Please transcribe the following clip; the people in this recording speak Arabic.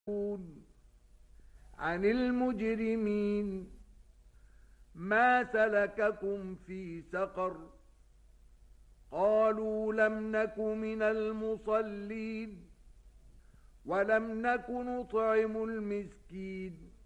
عن المجرمين ما سلككم في سقر قالوا لم نك من المصلين ولم نك نطعم المسكين